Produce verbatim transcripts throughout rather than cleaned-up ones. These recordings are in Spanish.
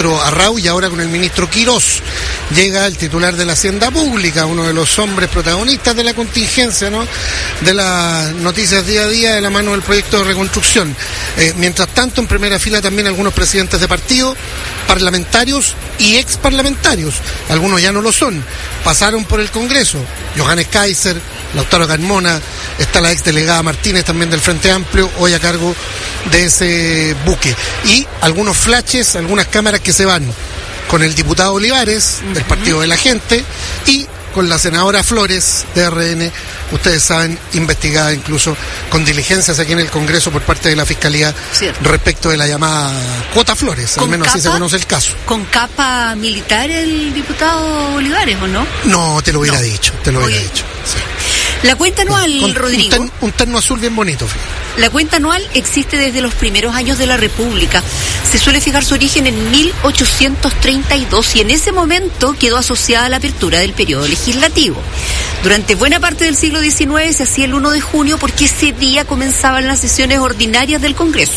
ministro Arrau y ahora con el ministro Quirós. Llega el titular de la Hacienda Pública, uno de los hombres protagonistas de la contingencia, ¿no? De las noticias día a día de la mano del proyecto de reconstrucción. Eh, mientras tanto, en primera fila también algunos presidentes de partido, parlamentarios y ex parlamentarios. Algunos ya no lo son, pasaron por el Congreso. Johannes Kaiser, Lautaro Carmona, está la ex delegada Martínez también del Frente Amplio, hoy a cargo de ese buque. Y algunos flashes, algunas cámaras que se van con el diputado Olivares, del Partido de la Gente, y con la senadora Flores, de R N, ustedes saben, investigada incluso con diligencias aquí en el Congreso por parte de la Fiscalía, cierto, respecto de la llamada cuota Flores, al menos capa, así se conoce el caso. ¿Con capa militar el diputado Olivares o no? No, te lo hubiera no. dicho, te lo hubiera Oye. dicho. Sí. La cuenta anual, con, Rodrigo. Un, ten, un terno azul bien bonito, fíjate. La cuenta anual existe desde los primeros años de la República. Se suele fijar su origen en mil ochocientos treinta y dos y en ese momento quedó asociada a la apertura del periodo legislativo. Durante buena parte del siglo diecinueve se hacía el uno de junio porque ese día comenzaban las sesiones ordinarias del Congreso.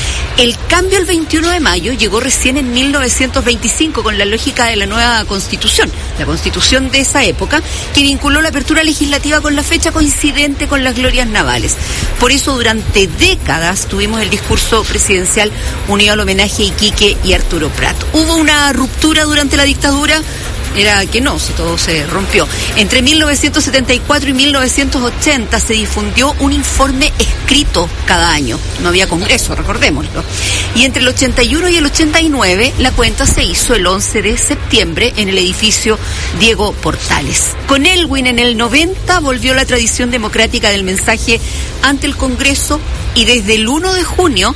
El cambio el veintiuno de mayo llegó recién en mil novecientos veinticinco con la lógica de la nueva Constitución, la Constitución de esa época, que vinculó la apertura legislativa con la fecha coincidente con las glorias navales. Por eso durante décadas tuvimos el discurso presidencial unido al homenaje a Iquique y Arturo Prat. Hubo una ruptura durante la dictadura. Era que no, si todo se rompió. Entre mil novecientos setenta y cuatro y mil novecientos ochenta se difundió un informe escrito cada año. No había congreso, recordémoslo. Y entre el ochenta y uno y el ochenta y nueve la cuenta se hizo el once de septiembre en el edificio Diego Portales. Con Elwin en el noventa volvió la tradición democrática del mensaje ante el Congreso y desde el uno de junio...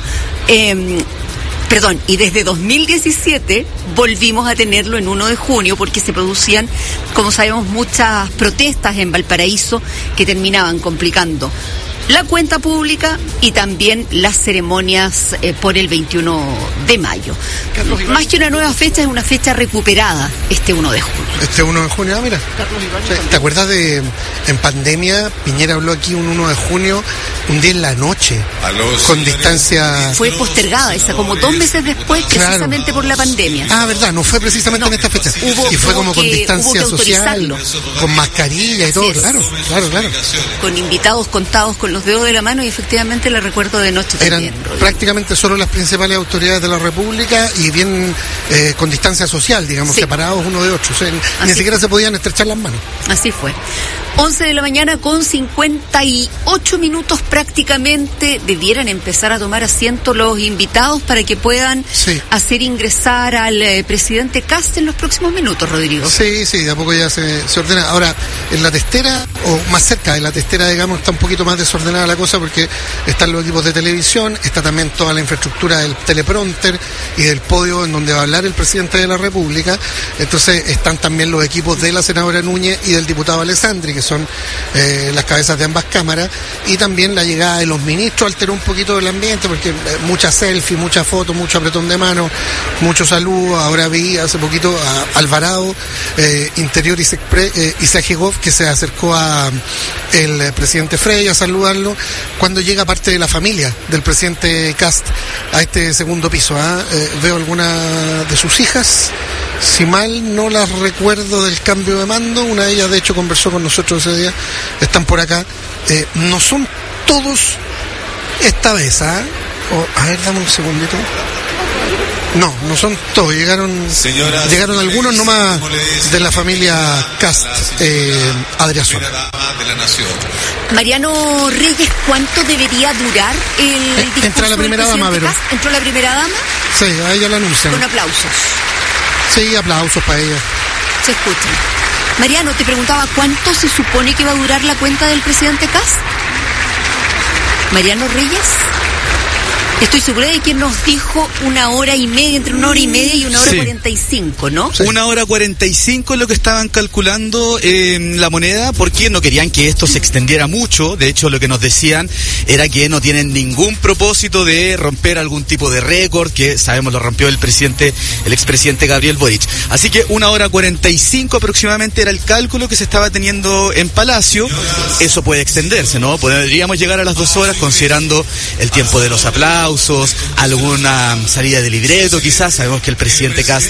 Eh, Perdón, y desde dos mil diecisiete volvimos a tenerlo en uno de junio porque se producían, como sabemos, muchas protestas en Valparaíso que terminaban complicando la cuenta pública y también las ceremonias eh, por el veintiuno de mayo. Carlos Más que una nueva fecha, es una fecha recuperada este uno de junio. Este uno de junio, ah, mira. ¿Te acuerdas de, en pandemia, Piñera habló aquí un uno de junio, un día en la noche, con distancia... Fue postergada esa, como dos meses después, precisamente claro. por la pandemia. Ah, verdad, no fue precisamente no, en esta fecha. Hubo, y fue como que, con distancia social, con mascarilla y todo, claro, claro, claro. Con invitados contados con los dedos de la mano y efectivamente la recuerdo de noche Eran también. Rodrigo. Prácticamente solo las principales autoridades de la República y bien eh, con distancia social, digamos, sí. separados uno de otro. O sea, ni siquiera fue. se podían estrechar las manos. Así fue. once de la mañana con cincuenta y ocho minutos prácticamente debieran empezar a tomar asiento los invitados para que puedan sí. hacer ingresar al eh, presidente Kast en los próximos minutos, Rodrigo. Sí, sí, de a poco ya se, se ordena. Ahora, en la testera, o más cerca de la testera, digamos, está un poquito más desordenada la cosa porque están los equipos de televisión, está también toda la infraestructura del teleprompter y del podio en donde va a hablar el presidente de la República. Entonces están también los equipos de la senadora Núñez y del diputado Alessandri, que son eh, las cabezas de ambas cámaras, y también la llegada de los ministros alteró un poquito el ambiente porque eh, muchas selfies, muchas fotos, mucho apretón de mano, muchos saludos. Ahora vi hace poquito a Alvarado, eh, Interior y eh, Isagegov, que se acercó a el eh, presidente Frey a saludarlo cuando llega parte de la familia del presidente Kast a este segundo piso. ¿eh? Eh, veo algunas de sus hijas, si mal no las recuerdo, del cambio de mando. Una de ellas de hecho conversó con nosotros ese día, están por acá. Eh, no son todos esta vez, ¿ah? ¿eh? Oh, a ver, dame un segundito. No, no son todos, llegaron Señoras, llegaron algunos nomás de la familia Kast, eh, Adriazo. Mariano Reyes, ¿cuánto debería durar el discurso? Entra la primera dama, pero... ¿Entró la primera dama? Sí, a ella la anuncian. Con aplausos. Sí, aplausos para ella. Se escucha. Mariano, te preguntaba, ¿cuánto se supone que va a durar la cuenta del presidente Kast? Mariano Reyes. Estoy segura de que nos dijo una hora y media, entre una hora y media y una hora cuarenta y cinco, ¿no? Sí. Una hora cuarenta y cinco es lo que estaban calculando en eh, La Moneda, porque no querían que esto se extendiera mucho. De hecho, lo que nos decían era que no tienen ningún propósito de romper algún tipo de récord, que sabemos lo rompió el presidente, el expresidente Gabriel Boric. Así que una hora cuarenta y cinco aproximadamente era el cálculo que se estaba teniendo en Palacio. Eso puede extenderse, ¿no? Podríamos llegar a las dos horas considerando el tiempo de los aplausos, alguna salida de libreto quizás. Sabemos que el presidente Kast